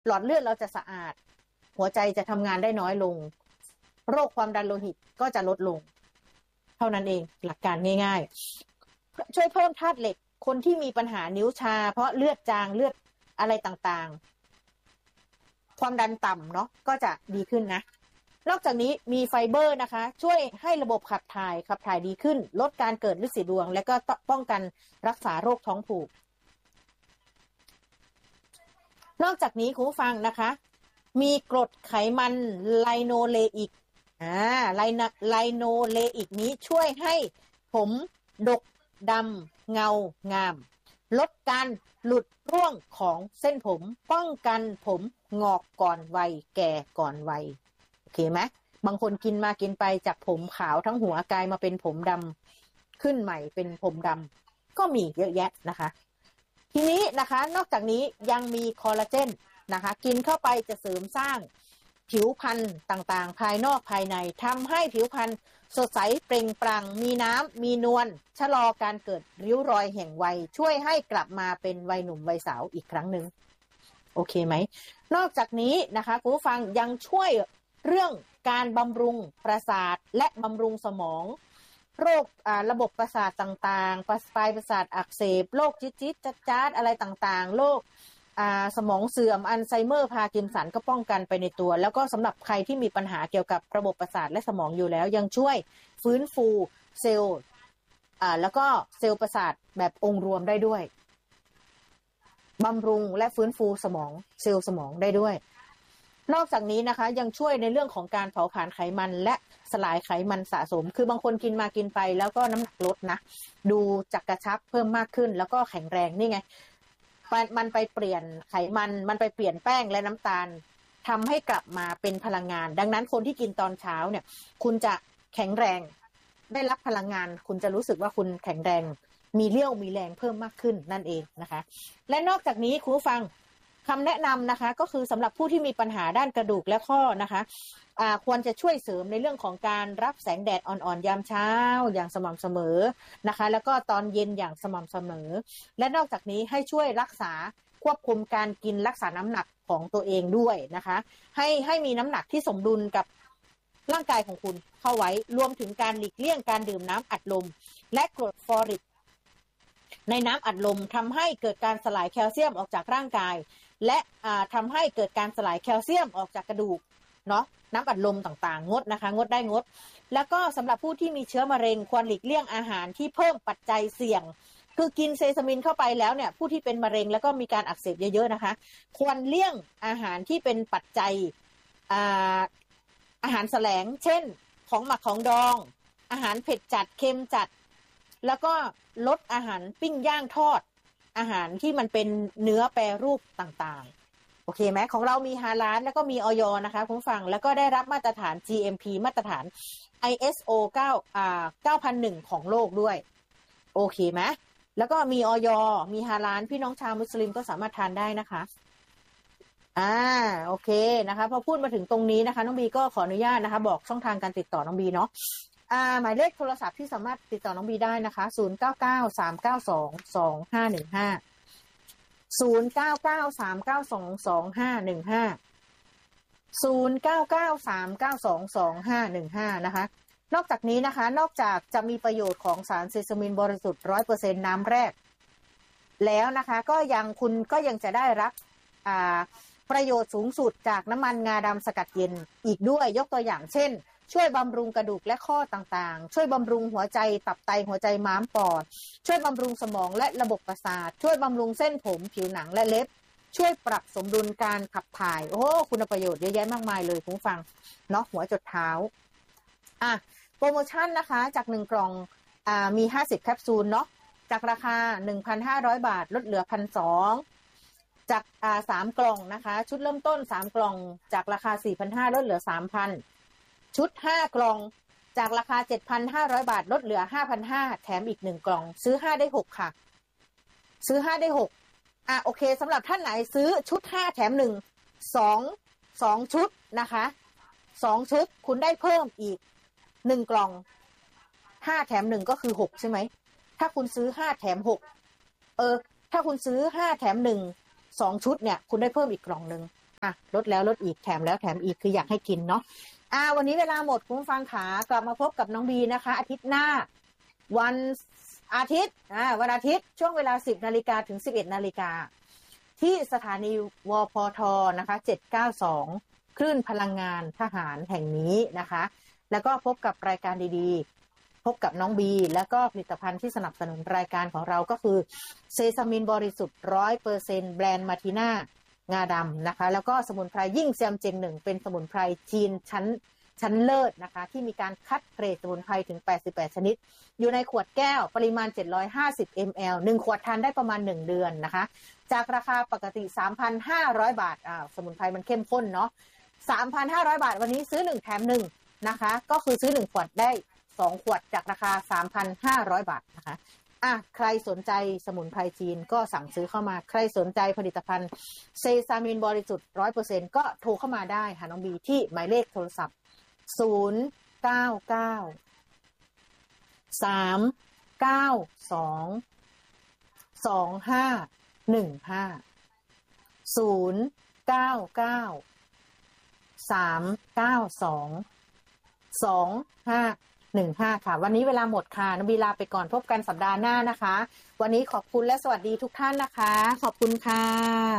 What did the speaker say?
หลอดเลือดเราจะสะอาดหัวใจจะทำงานได้น้อยลงโรคความดันโลหิตก็จะลดลงเท่านั้นเองหลักการง่ายๆช่วยเพิ่มธาตุเหล็กคนที่มีปัญหานิ้วชาเพราะเลือดจางเลือดอะไรต่างๆความดันต่ำเนาะก็จะดีขึ้นนะนอกจากนี้มีไฟเบอร์นะคะช่วยให้ระบบขับถ่ายดีขึ้นลดการเกิดฤทธิ์สีดวงและก็ป้องกันรักษาโรคท้องผูกนอกจากนี้คุณผู้ฟังนะคะมีกรดไขมันไลโนเลอิกไลโนเลอิกนี้ช่วยให้ผมดกดำเงางามลดการหลุดร่วงของเส้นผมป้องกันผมงอกก่อนวัยแก่ก่อนวัยโอเคไหมบางคนกินมากินไปจากผมขาวทั้งหัวกลายมาเป็นผมดำขึ้นใหม่เป็นผมดำก็มีเยอะแยะนะคะทีนี้นะคะนอกจากนี้ยังมีคอลลาเจนนะคะกินเข้าไปจะเสริมสร้างผิวพรรณต่างๆภายนอกภายในทำให้ผิวพรรณสดใสเปล่งปลั่งมีน้ำมีนวลชะลอการเกิดริ้วรอยแห่งวัยช่วยให้กลับมาเป็นวัยหนุ่มวัยสาวอีกครั้งหนึ่งโอเคไหมนอกจากนี้นะคะคุณผู้ฟังยังช่วยเรื่องการบำรุงประสาทและบำรุงสมองโรคระบบประสาทต่างๆปลายประสาทอักเสบโรคจิ๊ดจ๊าดอะไรต่างๆโรคสมองเสื่อมอัลไซเมอร์พาร์กินสันก็ป้องกันไปในตัวแล้วก็สำหรับใครที่มีปัญหาเกี่ยวกับระบบประสาทและสมองอยู่แล้วยังช่วยฟื้นฟูเซลล์แล้วก็เซลล์ประสาทแบบองค์รวมได้ด้วยบำรุงและฟื้นฟูสมองเซลล์สมองได้ด้วยนอกจากนี้นะคะยังช่วยในเรื่องของการเผาผลาญไขมันและสลายไขมันสะสมคือบางคนกินมากินไปแล้วก็น้ำหนักลดนะดูจักกระชับเพิ่มมากขึ้นแล้วก็แข็งแรงนี่ไงมันไปเปลี่ยนไขมันไปเปลี่ยนแป้งและน้ำตาลทำให้กลับมาเป็นพลังงานดังนั้นคนที่กินตอนเช้าเนี่ยคุณจะแข็งแรงได้รับพลังงานคุณจะรู้สึกว่าคุณแข็งแรงมีเรี่ยวมีแรงเพิ่มมากขึ้นนั่นเองนะคะและนอกจากนี้คุณผู้ฟังคำแนะนำนะคะก็คือสำหรับผู้ที่มีปัญหาด้านกระดูกและข้อนะคะควรจะช่วยเสริมในเรื่องของการรับแสงแดดอ่อนๆยามเช้าอย่างสม่ำเสมอนะคะแล้วก็ตอนเย็นอย่างสม่ำเสมอและนอกจากนี้ให้ช่วยรักษาควบคุมการกินรักษาน้ำหนักของตัวเองด้วยนะคะให้มีน้ำหนักที่สมดุลกับร่างกายของคุณเข้าไว้รวมถึงการหลีกเลี่ยงการดื่มน้ำอัดลมและกรดฟอริกในน้ำอัดลมทำให้เกิดการสลายแคลเซียมออกจากร่างกายและทำให้เกิดการสลายแคลเซียมออกจากกระดูกเนาะน้ำอัดลมต่างๆงดนะคะงดได้งดแล้วก็สำหรับผู้ที่มีเชื้อมะเร็งควรหลีกเลี่ยงอาหารที่เพิ่มปัจจัยเสี่ยงคือกินเซซามินเข้าไปแล้วเนี่ยผู้ที่เป็นมะเร็งแล้วก็มีการอักเสบเยอะๆนะคะควรเลี่ยงอาหารที่เป็นปัจจัยอาหารแสลงเช่นของหมักของดองอาหารเผ็ดจัดเค็มจัดแล้วก็ลดอาหารปิ้งย่างทอดอาหารที่มันเป็นเนื้อแปรรูปต่างๆโอเคไหมของเรามีฮาลาลแล้วก็มีอยนะคะคุณฟังแล้วก็ได้รับมาตรฐาน GMP มาตรฐาน ISO 9001ของโลกด้วยโอเคไหมแล้วก็มีอยมีฮาลาลพี่น้องชาวมุสลิมก็สามารถทานได้นะคะโอเคนะคะพอพูดมาถึงตรงนี้นะคะน้องบีก็ขออนุญาตนะคะบอกช่องทางการติดต่อน้องบีเนาะหมายเลขโทรศัพท์ที่สามารถติดต่อน้องบีได้นะคะ0993922515 0993922515 นะคะนอกจากนี้นะคะนอกจากจะมีประโยชน์ของสารเซซามินบริสุทธิ์ 100% น้ำแรกแล้วนะคะคุณก็ยังจะได้รับประโยชน์สูงสุดจากน้ำมันงาดำสกัดเย็นอีกด้วยยกตัวอย่างเช่นช่วยบำรุงกระดูกและข้อต่างๆช่วยบำรุงหัวใจตับไตหัวใจม้ามปอดช่วยบำรุงสมองและระบบประสาทช่วยบำรุงเส้นผมผิวหนังและเล็บช่วยปรับสมดุลการขับถ่ายโอ้คุณประโยชน์เยอะแยะมากมายเลยคุณฟังเนาะหัวจดเท้าโปรโมชั่นนะคะจาก1กล่องมี50แคปซูลเนาะจากราคา 1,500 บาทลดเหลือ 1,200 จาก3กล่องนะคะชุดเริ่มต้น3กล่องจากราคา 4,500 ลดเหลือ 3,000 ชุด5กล่องจากราคา 7,500 บาทลดเหลือ 5,500 แถมอีก1กล่องซื้อ5ได้6ค่ะซื้อ5ได้6โอเคสำหรับท่านไหนซื้อชุด5แถม1 2ชุดนะคะ2ชุดคุณได้เพิ่มอีก1กล่อง5แถม1ก็คือ6ใช่ไหมถ้าคุณซื้อ5แถม6ถ้าคุณซื้อ5แถม1 2ชุดเนี่ยคุณได้เพิ่มอีกกล่องนึงลดแล้วลดอีกแถมแล้วแถมอีกคืออยากให้กินเนาะวันนี้เวลาหมดคุณผู้ฟังขากลับมาพบกับน้องบีนะคะอาทิตย์หน้าวันอาทิตย์วันอาทิตย์ช่วงเวลา 10 นาฬิกาถึง 11 นาฬิกาที่สถานีวพทนะคะ792คลื่นพลังงานทหารแห่งนี้นะคะแล้วก็พบกับรายการดีๆพบกับน้องบีแล้วก็ผลิตภัณฑ์ที่สนับสนุนรายการของเราก็คือเซซามินบริสุทธิ์ 100% แบรนด์มาทีน่างาดำนะคะแล้วก็สมุนไพรยิ่งเซียมเจง1เป็นสมุนไพรจีนชั้นเลิศนะคะที่มีการคัดเกรดสมุนไพรถึง88ชนิดอยู่ในขวดแก้วปริมาณ750 ml 1ขวดทานได้ประมาณ1เดือนนะคะจากราคาปกติ 3,500 บาทสมุนไพรมันเข้มข้นเนาะ 3,500 บาทวันนี้ซื้อ1แถม1นะคะก็คือซื้อ1ขวดได้2ขวดจากราคา 3,500 บาทนะคะใครสนใจสมุนไพรจีนก็สั่งซื้อเข้ามาใครสนใจผลิตภัณฑ์เซซามินบริสุทธิ์ 100% ก็โทรเข้ามาได้ค่ะน้องบีที่หมายเลขโทรศัพท์099 392 2515 099 392 2515ค่ะวันนี้เวลาหมดค่ะน้องบีลาไปก่อนพบกันสัปดาห์หน้านะคะวันนี้ขอบคุณและสวัสดีทุกท่านนะคะขอบคุณค่ะ